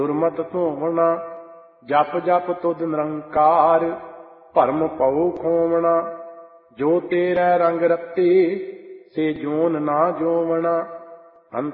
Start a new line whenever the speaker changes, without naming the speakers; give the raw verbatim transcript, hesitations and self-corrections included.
ਦੁਰਮਤ ਧੋਵਣਾ। ਜਪ ਜਪ ਤੁਧ ਨਿਰੰਕਾਰ, ਭਰਮ ਪਉ ਖੋਵਣਾ। ਜੋ ਤੇਰੇ ਰੰਗ ਰਤੇ, ਸੇ ਜੋਨ ਨਾ ਜੋਵਣਾ।